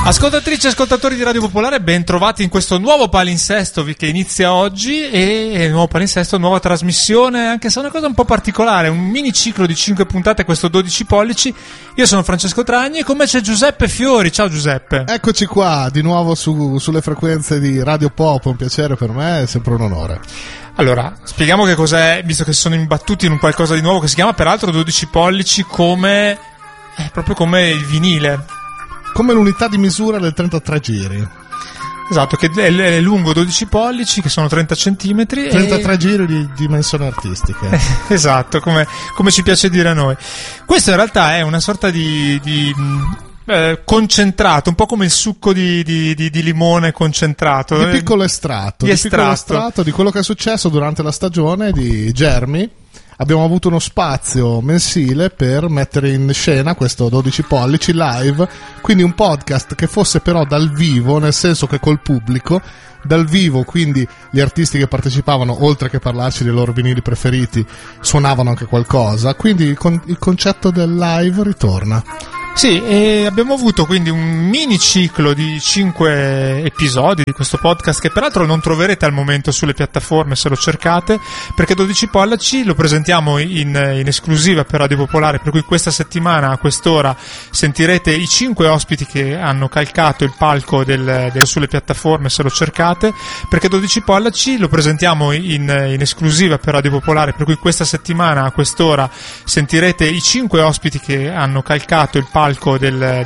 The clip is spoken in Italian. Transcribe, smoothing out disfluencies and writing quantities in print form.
Ascoltatrici e ascoltatori di Radio Popolare, ben trovati in questo nuovo palinsesto che inizia oggi, e nuovo palinsesto, nuova trasmissione, anche se è una cosa un po' particolare, un mini ciclo di 5 puntate, questo 12 pollici. Io sono Francesco Tragni e con me c'è Giuseppe Fiori. Ciao Giuseppe. Eccoci qua, di nuovo sulle frequenze di Radio Pop, un piacere per me, è sempre un onore. Allora, spieghiamo che cos'è, visto che si sono imbattuti in un qualcosa di nuovo che si chiama peraltro 12 pollici proprio come il vinile. Come l'unità di misura del 33 giri. Esatto, che è lungo 12 pollici, che sono 30 centimetri. 33 giri di dimensioni artistiche. Esatto, come ci piace dire a noi. Questo in realtà è una sorta di concentrato, un po' come il succo di limone concentrato. Di piccolo estratto. Piccolo estratto di quello che è successo durante la stagione di Germi. Abbiamo avuto uno spazio mensile per mettere in scena questo 12 pollici live, quindi un podcast che fosse però dal vivo, nel senso che col pubblico, dal vivo, quindi gli artisti che partecipavano, oltre che parlarci dei loro vinili preferiti, suonavano anche qualcosa, quindi il concetto del live ritorna. Sì, e abbiamo avuto quindi un mini ciclo di 5 episodi di questo podcast, che peraltro non troverete al momento sulle piattaforme se lo cercate, perché 12 pollici lo presentiamo in esclusiva per Radio Popolare, per cui questa settimana a quest'ora sentirete i 5 ospiti che hanno calcato il palco sulle piattaforme se lo cercate, perché 12 pollici lo presentiamo in esclusiva per Radio Popolare, per cui questa settimana a quest'ora sentirete i 5 ospiti che hanno calcato il palco